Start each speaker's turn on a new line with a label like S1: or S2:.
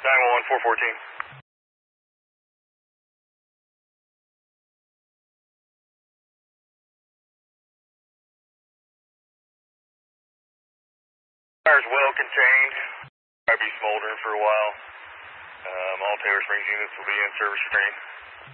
S1: 911 414. Fire's well contained. Might be smoldering for a while. All Taylor Springs units will be in service restraint.